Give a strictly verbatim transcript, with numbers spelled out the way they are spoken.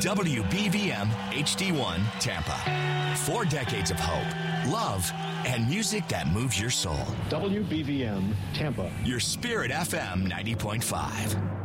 W B V M H D one Tampa. Four decades of hope, love, and music that moves your soul. W B V M Tampa. Your Spirit F M ninety point five.